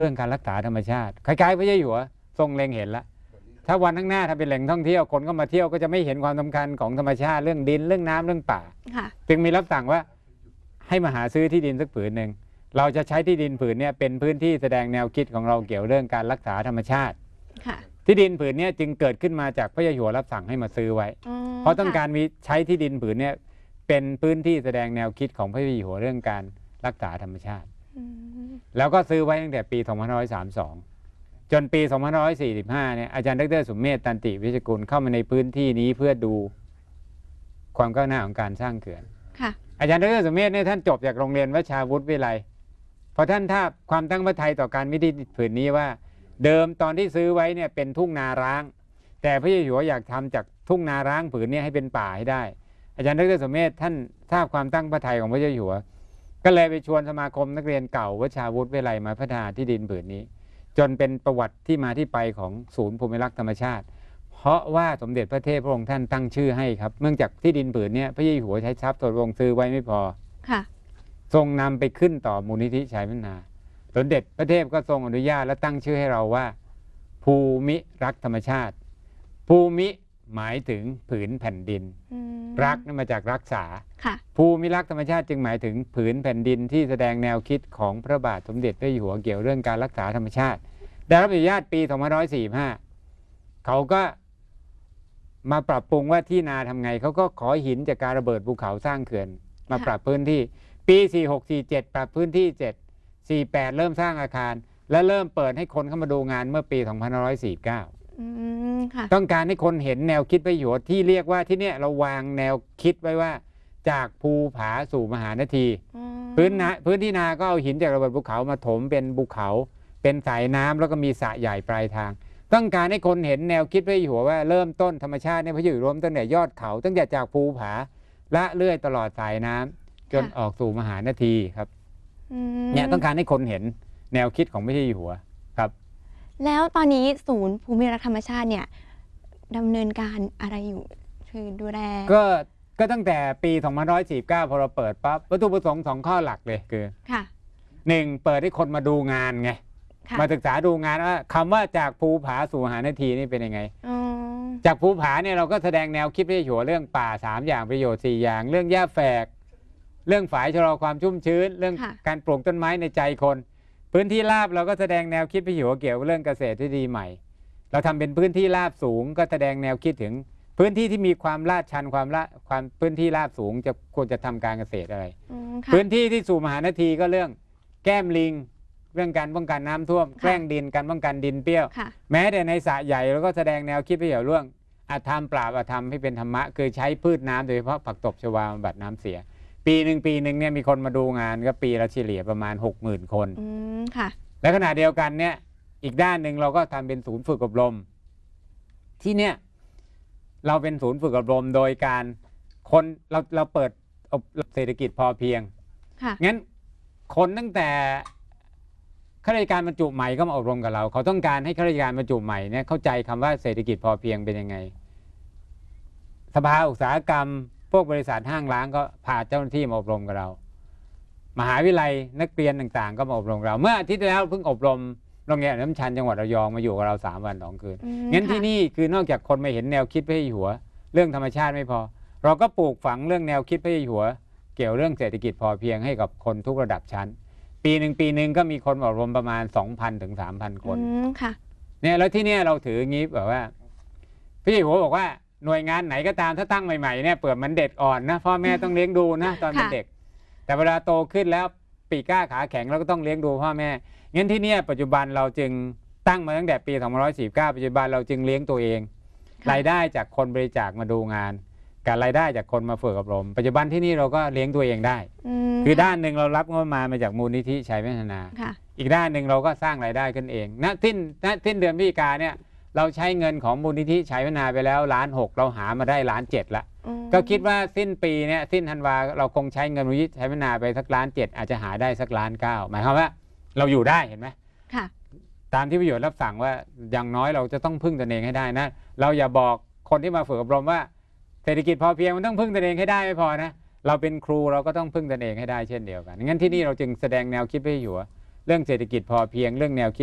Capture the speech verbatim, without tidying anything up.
เรื่องการรักษาธรรมชาติคล้ายๆพระเจ้าอยู่หัวทรงเล็งเห็นแล้วถ้าวันข้างหน้าถ้าเป็นแหล่งท่องเที่ยวคนก็มาเที่ยวก็จะไม่เห็นความสำคัญของธรรมชาติเรื่องดินเรื่องน้ำเรื่องป่าจึงมีรับสั่งว่าให้มาหาซื้อที่ดินสักผืนหนึ่งเราจะใช้ที่ดินผืนนี้เป็นพื้นที่แสดงแนวคิดของเราเกี่ยวเรื่องการรักษาธรรมชาติที่ดินผืนนี้จึงเกิดขึ้นมาจากพระเจ้าอยู่หัวรับสั่งให้มาซื้อไว้เพราะต้องการมีใช้ที่ดินผืนนี้เป็นพื้นที่แสดงแนวคิดของพระเจ้าอยู่หัวเรื่องการรักษาธรรมชาติแล้วก็ซื้อไว้ตั้งแต่ปี สองพันห้าร้อยสามสิบสอง จนปี สองพันห้าร้อยสี่สิบห้า เนี่ยอาจารย์ดร.สุเมธ ตันติวิชกุลเข้ามาในพื้นที่นี้เพื่อดูความก้าวหน้าของการสร้างเขื่อนอาจารย์ดร.สุเมธเนี่ยท่านจบจากโรงเรียนวชาวุฒิวิไลเพราะท่านทราบความตั้งพระทัยต่อการวิธีผืนนี้ว่าเดิมตอนที่ซื้อไว้เนี่ยเป็นทุ่งนาร้างแต่พระเจ้าอยู่หัวอยากทำจากทุ่งนาร้างผืนนี้ให้เป็นป่าให้ได้อาจารย์ดร.สุเมธท่านทราบความตั้งพระทัยของพระเจ้าอยู่หัวก็เลยไปชวนสมาคมนักเรียนเก่าวชาวุฒิวิไลมาพัฒนาที่ดินผืนนี้จนเป็นประวัติที่มาที่ไปของศูนย์ภูมิรักษ์ธรรมชาติเพราะว่าสมเด็จพระเทพพระองค์ท่านตั้งชื่อให้ครับเนื่องจากที่ดินผืนนี้พระเจ้าอยู่หัวใช้ทรัพย์ส่วนรวงซื้อไว้ไม่พอทรงนำไปขึ้นต่อมูลนิธิชัยพัฒนาสมเด็จพระเทพก็ทรงอนุญาตและตั้งชื่อให้เราว่าภูมิรักธรรมชาติภูมิหมายถึงผืนแผ่นดินรักนั่นมาจากรักษาภูมิรักธรรมชาติจึงหมายถึงผืนแผ่นดินที่แสดงแนวคิดของพระบาทสมเด็จพระเจ้าอยู่หัวเกี่ยวเรื่องการรักษาธรรมชาติได้รับอนุญาตปี สองพันห้าร้อยสี่สิบห้า เขาก็มาปรับปรุงว่าที่นาทำไงเขาก็ขอหินจากการระเบิดภูเขาสร้างเขื่อนมาปรับพื้นที่ปีสี่หก สี่เจ็ดปรับพื้นที่เจ็ด สี่แปดเริ่มสร้างอาคารและเริ่มเปิดให้คนเข้ามาดูงานเมื่อปี สองพันห้าร้อยสี่สิบเก้า ต้องการให้คนเห็นแนวคิดประโยชน์ที่เรียกว่าที่เนี่ยเราวางแนวคิดไว้ว่าจากภูผาสู่มหานาทีพื้นนาพื้นที่นาก็เอาหินจากระเบิดภูเขามาถมเป็นภูเขาเป็นสายน้ำแล้วก็มีสระใหญ่ปลายทางต้องการให้คนเห็นแนวคิดพระเจ้าอยู่หัวว่าเริ่มต้นธรรมชาติเนี่ยพระเจ้าอยู่หัวตั้งแต่ยอดเขาตั้งแต่จากภูผาละเลื่อยตลอดสายน้ำจนออกสู่มหานาทีครับเนี่ยต้องการให้คนเห็นแนวคิดของพระเจ้าอยู่หัวครับแล้วตอนนี้ศูนย์ภูมิรักษ์ธรรมชาติเนี่ยดำเนินการอะไรอยู่คือดูแลก็ก็ตั้งแต่ปี สองพันห้าร้อยสี่สิบเก้า พอเราเปิดปั๊บวัตถุประสงค์สองข้อหลักเลยคือหนึ่งเปิดให้คนมาดูงานไงมาศึกษาดูงานว่าคำว่าจากภูผาสู่มหานาทีนี่เป็นยังไงจากภูผาเนี่ยเราก็แสดงแนวคิดพระเจ้าอยู่หัวเรื่องป่าสามอย่างประโยชน์สี่อย่างเรื่องหญ้าแฝกเรื่องฝายชะลอความชุ่มชื้นเรื่องการปลูกต้นไม้ในใจคนพื้นที่ราบเราก็แสดงแนวคิดพระเจ้าอยู่หัวเกี่ยวกับเรื่องเกษตรที่ดีใหม่เราทำเป็นพื้นที่ราบสูงก็แสดงแนวคิดถึงพื้นที่ที่มีความลาดชันความละความพื้นที่ราบสูงจะควรจะทำการเกษตรอะไรพื้นที่ที่สู่มหานาทีก็เรื่องแก้มลิงเรื่องการป้องกันน้ำท่วมแกล้งดินการป้องกันดินเปรี้ยวแม้แต่ในสระใหญ่เราก็แสดงแนวคิดพระเจ้าเรื่องอาธรรมปราบอาธรรมให้เป็นธรรมะคือใช้พืชน้ำโดยเฉพาะผักตบชวาบำบัดน้ำเสียปีหนึ่งปีหนึ่งเนี่ยมีคนมาดูงานก็ปีละเฉลี่ยประมาณ หกหมื่น คนและขณะเดียวกันเนี่ยอีกด้านหนึ่งเราก็ทำเป็นศูนย์ฝึกอบรมที่เนี่ยเราเป็นศูนย์ฝึกอบรมโดยการคนเราเราเปิดเศรษฐกิจพอเพียงงั้นคนตั้งแต่ข้าราชการบรรจุใหม่ก็มาอบรมกับเราเขาต้องการให้ข้าราชการบรรจุใหม่เนี่ยเข้าใจคำว่าเศรษฐกิจพอเพียงเป็นยังไงสภาอุตสาหกรรมพวกบริษัทห้างร้านก็พาเจ้าหน้าที่มาอบรมกับเรามหาวิทยาลัยนักเรียนต่างๆก็มาอบรมเราเมื่ออาทิตย์ที่แล้วเพิ่งอบรมโรงเรียนน้ำชันจังหวัดระยองมาอยู่กับเราสามวันสองคืนงั้นที่นี่คือนอกจากคนมาเห็นแนวคิดพระเจ้าอยู่หัวเรื่องธรรมชาติไม่พอเราก็ปลูกฝังเรื่องแนวคิดพระเจ้าอยู่หัวเกี่ยวเรื่องเศรษฐกิจพอเพียงให้กับคนทุกระดับชั้นปีหนึ่งปีหนึ่งก็มีคนอบรมประมาณ สองพัน ถึง สามพัน คนเนี่ยแล้วที่นี่เราถืองี้แบบว่าพระเจ้าอยู่หัวบอกว่าหน่วยงานไหนก็ตามถ้าตั้งใหม่ๆเนี่ยเปิดมันเด็กอ่อนนะพ่อแม่ต้องเลี้ยงดูนะตอนเป็นเด็กแต่เวลาโตขึ้นแล้วปีกล้าขาแข็งเราก็ต้องเลี้ยงดูพ่อแม่งั้นที่นี่ปัจจุบันเราจึงตั้งมาตั้งแต่ปี สองพันห้าร้อยสี่สิบเก้า ปัจจุบันเราจึงเลี้ยงตัวเองรายได้จากคนบริจาคมาดูงานกับรายได้จากคนมาฝึกอบรมปัจจุบันที่นี่เราก็เลี้ยงตัวเองได้คือด้านหนึ่งเรารับงบประมาณมาจากมูลนิธิชัยพัฒนาอีกด้านหนึ่งเราก็สร้างรายได้ขึ้นเองณสิ้นณสิ้นเดือนพฤศจิกาเนี่ยเราใช้เงินของมูลนิธิชัยพัฒนาไปแล้วล้านหกเราหามาได้ล้านเจ็ดละก็คิดว่าสิ้นปีเนี่ยสิ้นธันวาเราคงใช้เงินมูลนิธิชัยพัฒนาไปสักล้านเจ็ดอาจจะหาได้สักล้านเก้าหมายความว่าเราอยู่ได้เห็นไหมตามที่ประโยชน์รับสั่งว่าอย่างน้อยเราจะต้องพึ่งตนเองให้ได้นะเราอย่าบอกคนที่มาฝึกอบรมว่าเศรษฐกิจพอเพียงมันต้องพึ่งตนเองให้ได้ไม่พอนะเราเป็นครูเราก็ต้องพึ่งตนเองให้ได้เช่นเดียวกันงั้นที่นี่เราจึงแสดงแนวคิดพระเจ้าอยู่หัวเรื่องเศรษฐกิจพอเพียงเรื่องแนวคิด